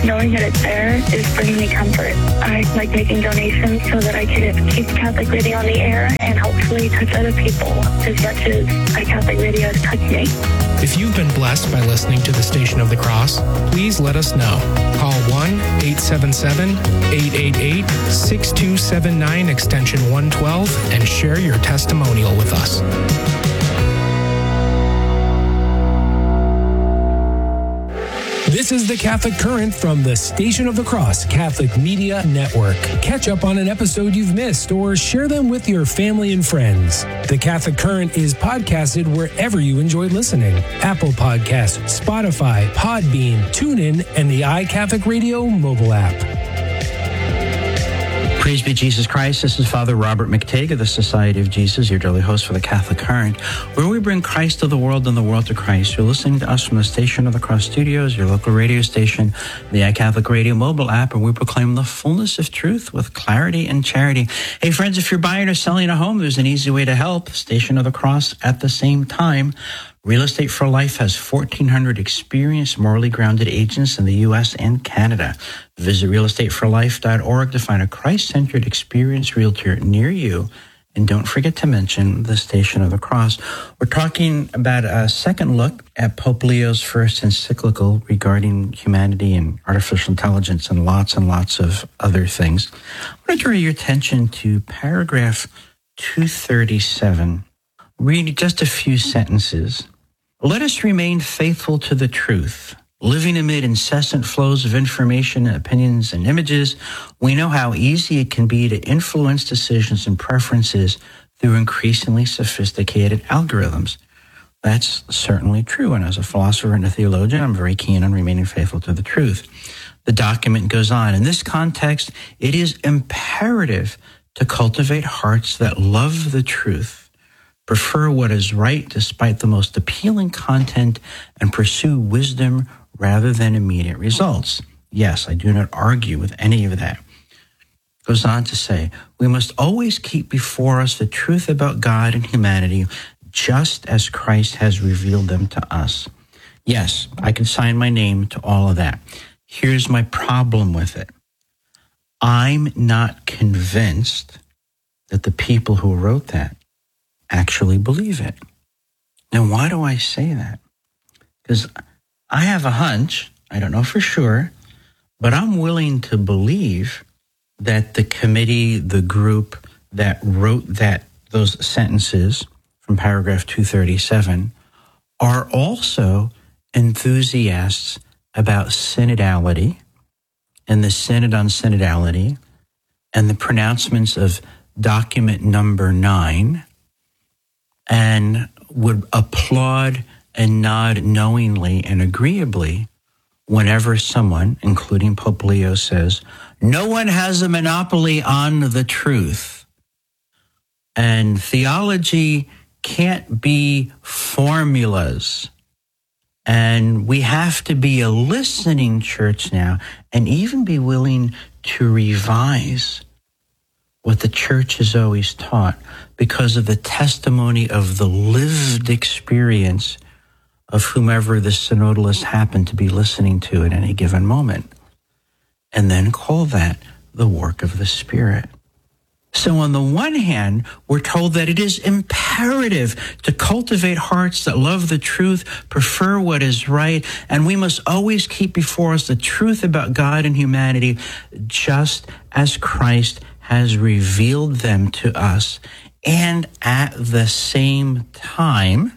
knowing that it's there is bringing me comfort. I like making donations so that I can keep Catholic Radio on the air and hopefully touch other people as much as Catholic Radio has touched me. If you've been blessed by listening to the Station of the Cross, please let us know. Call 1-877-888-6279 extension 112 and share your testimonial with us. This is the Catholic Current from the Station of the Cross Catholic Media Network. Catch up on an episode you've missed or share them with your family and friends. The Catholic Current is podcasted wherever you enjoy listening. Apple Podcasts, Spotify, Podbean, TuneIn, and the iCatholic Radio mobile app. Praise be Jesus Christ. This is Father Robert McTague of the Society of Jesus, your daily host for the Catholic Current, where we bring Christ to the world and the world to Christ. You're listening to us from the Station of the Cross Studios, your local radio station, the iCatholic Radio mobile app, and we proclaim the fullness of truth with clarity and charity. Hey, friends, if you're buying or selling a home, there's an easy way to help. Station of the Cross at the same time. Real Estate for Life has 1,400 experienced, morally grounded agents in the U.S. and Canada. Visit realestateforlife.org to find a Christ-centered, experienced realtor near you. And don't forget to mention the Station of the Cross. We're talking about a second look at Pope Leo's first encyclical regarding humanity and artificial intelligence and lots of other things. I want to draw your attention to paragraph 237. Read just a few sentences. Let us remain faithful to the truth. Living amid incessant flows of information, opinions, and images, we know how easy it can be to influence decisions and preferences through increasingly sophisticated algorithms. That's certainly true, and as a philosopher and a theologian, I'm very keen on remaining faithful to the truth. The document goes on. In this context, it is imperative to cultivate hearts that love the truth, prefer what is right despite the most appealing content, and pursue wisdom rather than immediate results. Yes, I do not argue with any of that. Goes on to say, we must always keep before us the truth about God and humanity, just as Christ has revealed them to us. Yes, I can sign my name to all of that. Here's my problem with it. I'm not convinced that the people who wrote that actually believe it. Now, why do I say that? Because I have a hunch, I don't know for sure, but I'm willing to believe that the committee, the group that wrote those sentences from paragraph 237 are also enthusiasts about synodality and the Synod on Synodality and the pronouncements of document number 9, and would applaud and nod knowingly and agreeably whenever someone, including Pope Leo, says, no one has a monopoly on the truth. And theology can't be formulas. And we have to be a listening church now and even be willing to revise what the church has always taught because of the testimony of the lived experience of whomever the synodalists happen to be listening to at any given moment, and then call that the work of the Spirit. So on the one hand, we're told that it is imperative to cultivate hearts that love the truth, prefer what is right, and we must always keep before us the truth about God and humanity, just as Christ has revealed them to us. And at the same time,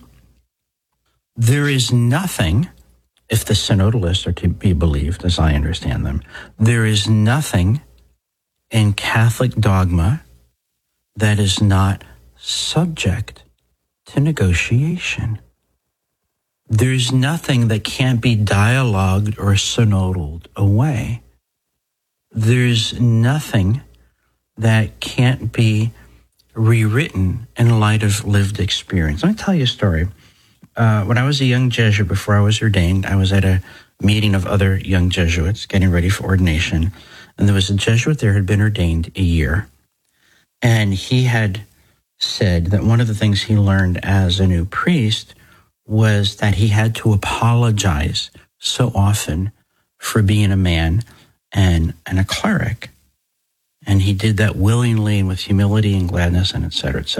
there is nothing, if the synodalists are to be believed, as I understand them, there is nothing in Catholic dogma that is not subject to negotiation. There's nothing that can't be dialogued or synodaled away. There's nothing that can't be rewritten in light of lived experience. Let me tell you a story. When I was a young Jesuit, before I was ordained, I was at a meeting of other young Jesuits getting ready for ordination. And there was a Jesuit there who had been ordained a year. And he had said that one of the things he learned as a new priest was that he had to apologize so often for being a man and a cleric. And he did that willingly and with humility and gladness and et cetera, et cetera.